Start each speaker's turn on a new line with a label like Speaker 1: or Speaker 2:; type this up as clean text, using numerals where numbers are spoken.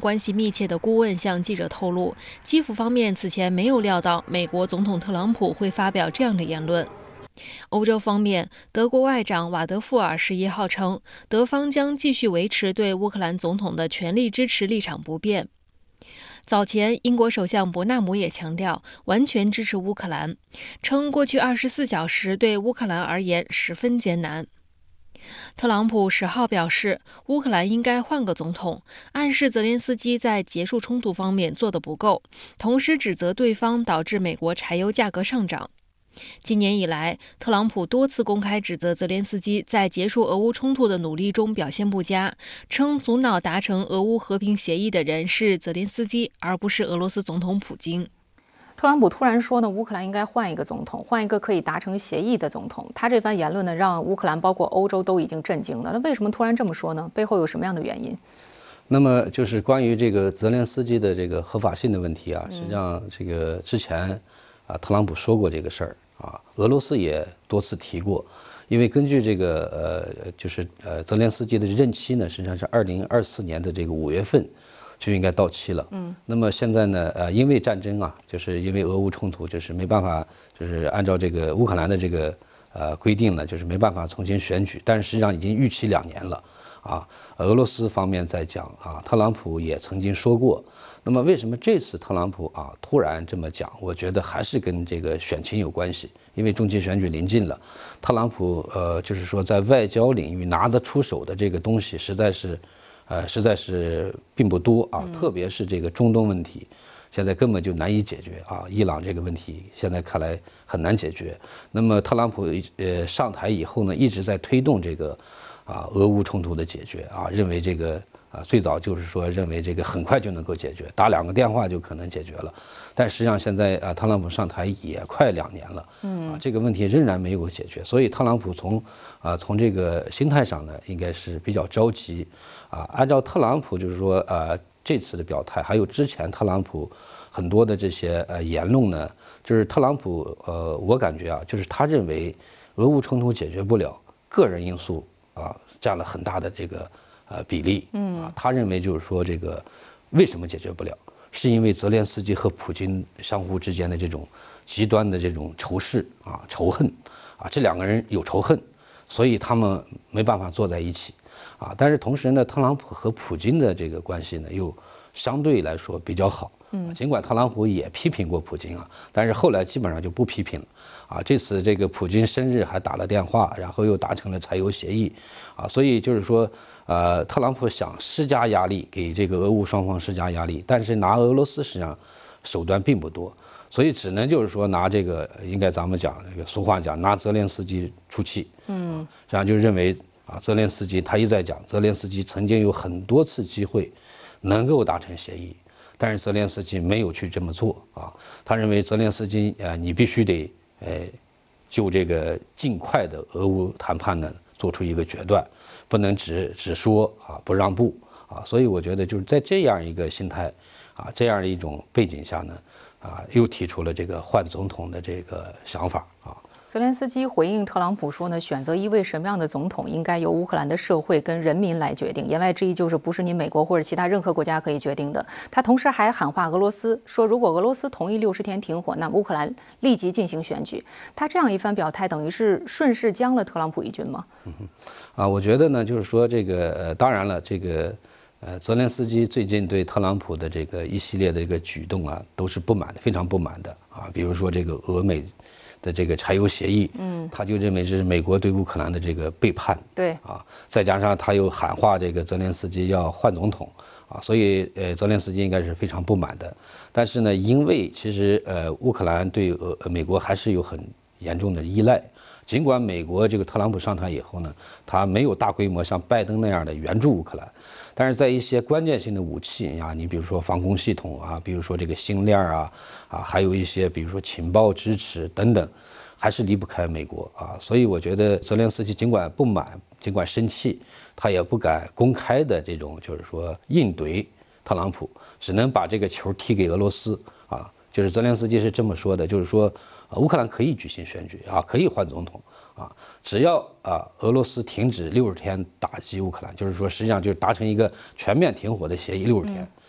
Speaker 1: 关系密切的顾问向记者透露，基辅方面此前没有料到美国总统特朗普会发表这样的言论。欧洲方面，德国外长瓦德富尔11号称，德方将继续维持对乌克兰总统的全力支持立场不变。早前，英国首相伯纳姆也强调完全支持乌克兰，称过去24小时对乌克兰而言十分艰难。特朗普10号表示，乌克兰应该换个总统，暗示泽连斯基在结束冲突方面做得不够，同时指责对方导致美国柴油价格上涨。今年以来，特朗普多次公开指责泽连斯基在结束俄乌冲突的努力中表现不佳，称阻挠达成俄乌和平协议的人是泽连斯基，而不是俄罗斯总统普京。
Speaker 2: 特朗普突然说呢，乌克兰应该换一个总统，换一个可以达成协议的总统。他这番言论呢，让乌克兰包括欧洲都已经震惊了。那为什么突然这么说呢？背后有什么样的原因？
Speaker 3: 那么就是关于这个泽连斯基的这个合法性的问题啊，实际上这个之前特朗普说过这个事儿啊，俄罗斯也多次提过，因为根据这个泽连斯基的任期呢，实际上是2024年的这个5月份就应该到期了。那么现在呢，因为战争啊，就是因为俄乌冲突，就是没办法，就是按照这个乌克兰的这个规定呢，就是没办法重新选举，但是实际上已经逾期2年了。俄罗斯方面在讲特朗普也曾经说过。那么为什么这次特朗普突然这么讲？我觉得还是跟这个选情有关系，因为中期选举临近了，特朗普就是说在外交领域拿得出手的这个东西实在是并不多特别是这个中东问题。现在根本就难以解决伊朗这个问题现在看来很难解决。那么特朗普上台以后呢，一直在推动这个俄乌冲突的解决认为这个最早就是说认为这个很快就能够解决，打2个电话就可能解决了。但实际上现在特朗普上台也快2年了，这个问题仍然没有解决。所以特朗普从这个心态上呢，应该是比较着急按照特朗普就是说这次的表态，还有之前特朗普很多的这些言论呢，就是特朗普我感觉就是他认为俄乌冲突解决不了，个人因素占了很大的这个比例。他认为就是说这个为什么解决不了，是因为泽连斯基和普京相互之间的这种极端的这种仇视仇恨这2个人有仇恨，所以他们没办法坐在一起但是同时呢，特朗普和普京的这个关系呢又相对来说比较好。尽管特朗普也批评过普京但是后来基本上就不批评了这次这个普京生日还打了电话，然后又达成了柴油协议所以就是说特朗普想施加压力，给这个俄乌双方施加压力，但是拿俄罗斯实际上手段并不多，所以只能就是说拿这个应该咱们讲这个俗话讲拿泽连斯基出气。实际上就认为泽连斯基他一再讲，泽连斯基曾经有很多次机会能够达成协议，但是泽连斯基没有去这么做他认为泽连斯基你必须得就这个尽快的俄乌谈判呢做出一个决断，不能只说不让步所以我觉得就是在这样一个心态这样一种背景下呢又提出了这个换总统的这个想法
Speaker 2: 泽连斯基回应特朗普说呢，选择一位什么样的总统，应该由乌克兰的社会跟人民来决定。言外之意就是不是你美国或者其他任何国家可以决定的。他同时还喊话俄罗斯，说如果俄罗斯同意60天停火，那乌克兰立即进行选举。他这样一番表态，等于是顺势将了特朗普一军吗？
Speaker 3: 我觉得呢，就是说这个当然了，这个泽连斯基最近对特朗普的这个一系列的这个举动都是不满的，非常不满的比如说这个俄美的这个柴油协议，他就认为这是美国对乌克兰的这个背叛，
Speaker 2: 对
Speaker 3: 再加上他又喊话这个泽连斯基要换总统所以泽连斯基应该是非常不满的。但是呢，因为其实乌克兰对美国还是有很严重的依赖，尽管美国这个特朗普上台以后呢，他没有大规模像拜登那样的援助乌克兰，但是在一些关键性的武器你比如说防空系统比如说这个星链还有一些比如说情报支持等等，还是离不开美国所以我觉得泽连斯基尽管不满，尽管生气，他也不敢公开的这种就是说应对特朗普，只能把这个球踢给俄罗斯就是泽连斯基是这么说的，就是说乌克兰可以举行选举可以换总统只要俄罗斯停止60天打击乌克兰，就是说实际上就是达成一个全面停火的协议60天。